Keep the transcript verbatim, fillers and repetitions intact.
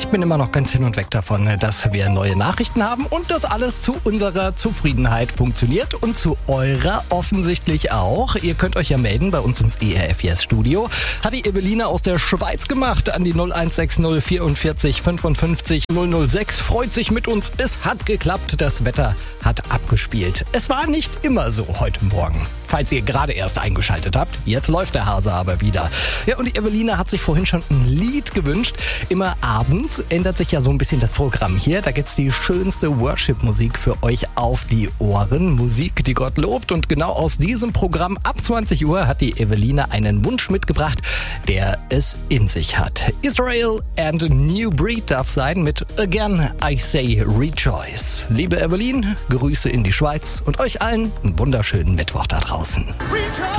bin immer noch ganz hin und weg davon, dass wir neue Nachrichten haben und das alles zu unserer Zufriedenheit funktioniert und zu eurer offensichtlich auch. Ihr könnt euch ja melden bei uns ins E R F Yes Studio. Hat die Eveline aus der Schweiz gemacht an die null eins sechs null vierundvierzig fünfundfünfzig null null sechs. Freut sich mit uns. Es hat geklappt. Das Wetter hat abgespielt. Es war nicht immer so heute Morgen. Falls ihr gerade erst eingeschaltet habt, jetzt läuft der Hase aber wieder. Ja, und die Eveline hat sich vorhin schon ein Lied gewünscht. Immer abends ändert sich ja so ein bisschen das Programm hier. Da gibt's die schönste Worship-Musik für euch auf die Ohren. Musik, die Gott lobt. Und genau aus diesem Programm ab zwanzig Uhr hat die Eveline einen Wunsch mitgebracht, der es in sich hat. Israel and a New Breed darf sein mit Again I Say Rejoice. Liebe Eveline, Grüße in die Schweiz und euch allen einen wunderschönen Mittwoch da draußen.